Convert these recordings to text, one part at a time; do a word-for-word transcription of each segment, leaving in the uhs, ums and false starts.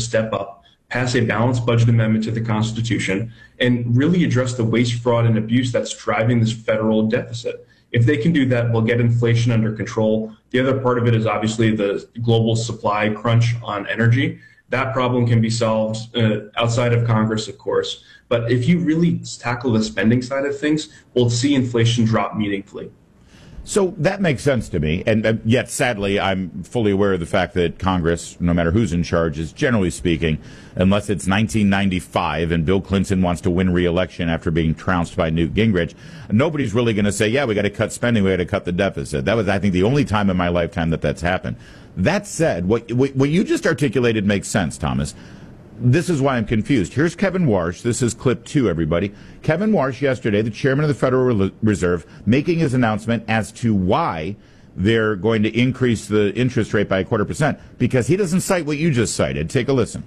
step up, pass a balanced budget amendment to the Constitution, and really address the waste, fraud, and abuse that's driving this federal deficit. If they can do that, we'll get inflation under control. The other part of it is obviously the global supply crunch on energy. That problem can be solved uh, outside of Congress, of course. But if you really tackle the spending side of things, we'll see inflation drop meaningfully. So that makes sense to me, and uh, yet, sadly, I'm fully aware of the fact that Congress, no matter who's in charge, is generally speaking, unless it's nineteen ninety-five and Bill Clinton wants to win re-election after being trounced by Newt Gingrich, nobody's really going to say, yeah, we got to cut spending, we got to cut the deficit. That was, I think, the only time in my lifetime that that's happened. That said, what, what you just articulated makes sense, Thomas. This is why I'm confused. Here's Kevin Warsh. This is clip two, everybody. Kevin Warsh yesterday, the chairman of the Federal Reserve, making his announcement as to why they're going to increase the interest rate by a quarter percent, because he doesn't cite what you just cited. Take a listen.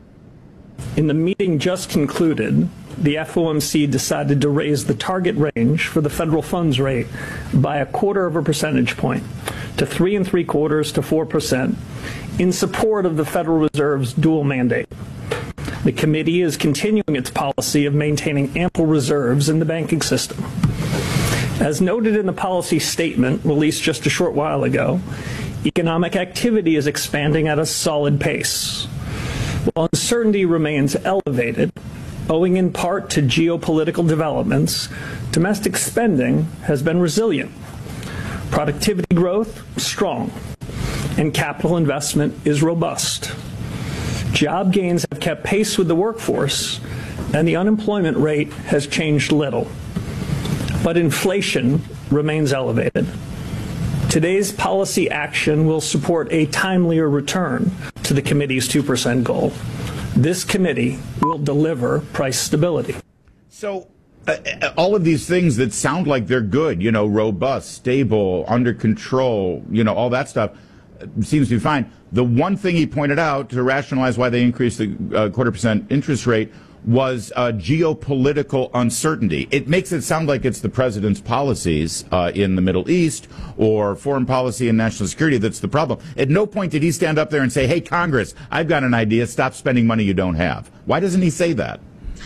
In the meeting just concluded, the F O M C decided to raise the target range for the federal funds rate by a quarter of a percentage point to three and three quarters to four percent in support of the Federal Reserve's dual mandate. The committee is continuing its policy of maintaining ample reserves in the banking system. As noted in the policy statement released just a short while ago, economic activity is expanding at a solid pace. While uncertainty remains elevated, owing in part to geopolitical developments, domestic spending has been resilient. Productivity growth, strong, and capital investment is robust. Job gains have kept pace with the workforce, and the unemployment rate has changed little. But inflation remains elevated. Today's policy action will support a timelier return to the committee's two percent goal. This committee will deliver price stability. So uh, all of these things that sound like they're good, you know, robust, stable, under control, you know, all that stuff seems to be fine. The one thing he pointed out to rationalize why they increased the uh, quarter percent interest rate was uh, geopolitical uncertainty. It makes it sound like it's the president's policies uh, in the Middle East or foreign policy and national security that's the problem. At no point did he stand up there and say, hey, Congress, I've got an idea. Stop spending money you don't have. Why doesn't he say that?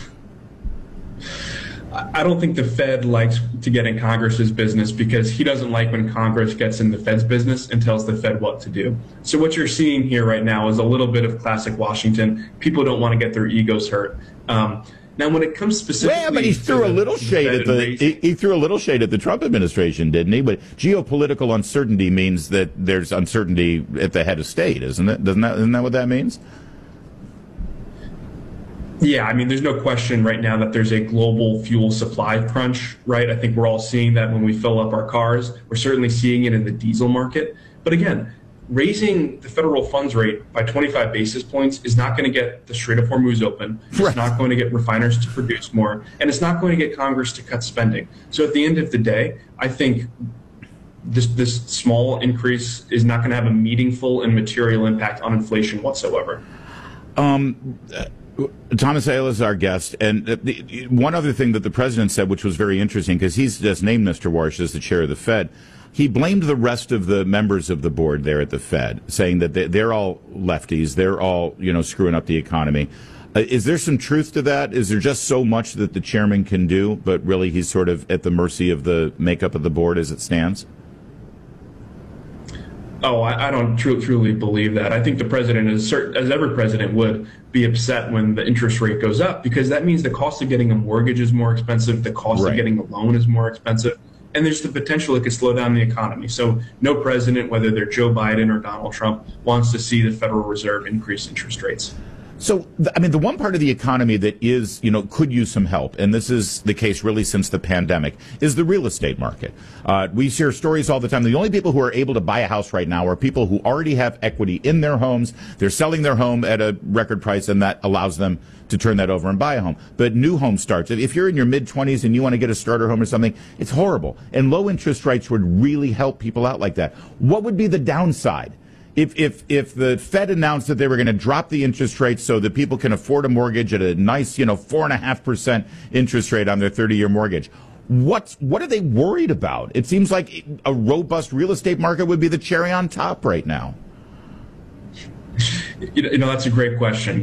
I don't think the Fed likes to get in Congress's business because he doesn't like when Congress gets in the Fed's business and tells the Fed what to do. So what you're seeing here right now is a little bit of classic Washington. People don't want to get their egos hurt. Um, now, when it comes specifically, well, but he threw a little shade at the he, he threw a little shade at the Trump administration, didn't he? But geopolitical uncertainty means that there's uncertainty at the head of state, isn't it? Doesn't that isn't that what that means? Yeah, I mean, there's no question right now that there's a global fuel supply crunch, right? I think we're all seeing that when we fill up our cars. We're certainly seeing it in the diesel market. But again, raising the federal funds rate by twenty-five basis points is not going to get the Strait of Hormuz open. It's right. not going to get refiners to produce more, and it's not going to get Congress to cut spending. So at the end of the day, I think this this small increase is not going to have a meaningful and material impact on inflation whatsoever. Um. Uh- Thomas Ayala is our guest, and the, one other thing that the president said, which was very interesting, because he's just named Mister Warsh as the chair of the Fed, he blamed the rest of the members of the board there at the Fed, saying that they, they're all lefties, they're all, you know, screwing up the economy. Uh, is there some truth to that? Is there just so much that the chairman can do, but really he's sort of at the mercy of the makeup of the board as it stands? Oh, I, I don't tr- truly believe that. I think the president, is cert- as every president would, be upset when the interest rate goes up because that means the cost of getting a mortgage is more expensive, the cost right. of getting a loan is more expensive, and there's the potential it could slow down the economy. So no president, whether they're Joe Biden or Donald Trump, wants to see the Federal Reserve increase interest rates. So, I mean, the one part of the economy that is, you know, could use some help, and this is the case really since the pandemic, is the real estate market. Uh, we hear stories all the time. The only people who are able to buy a house right now are people who already have equity in their homes. They're selling their home at a record price, and that allows them to turn that over and buy a home. But new home starts, if you're in your mid-twenties and you want to get a starter home or something, it's horrible. And low interest rates would really help people out like that. What would be the downside? If if if the Fed announced that they were going to drop the interest rates so that people can afford a mortgage at a nice, you know, four and a half percent interest rate on their thirty-year mortgage, what what are they worried about? It seems like a robust real estate market would be the cherry on top right now. You know, that's a great question.